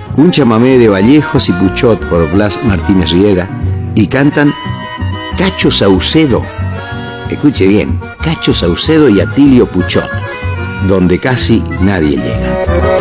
un chamamé de Vallejos y Puchot por Blas Martínez Riera, y cantan Cacho Saucedo, escuche bien, Cacho Saucedo y Atilio Puchot, donde casi nadie llega.